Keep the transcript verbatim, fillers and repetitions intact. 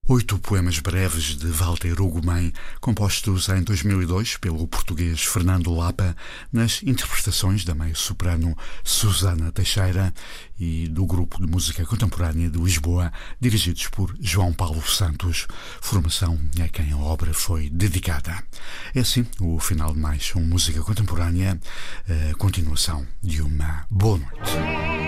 Oito poemas breves de Walter Ugumem, compostos em dois mil e dois pelo português Fernando Lapa, nas interpretações da meio-soprano Susana Teixeira e do grupo de música contemporânea de Lisboa, dirigidos por João Paulo Santos, formação a quem a obra foi dedicada. É assim o final de mais um Música Contemporânea, a continuação de uma boa noite.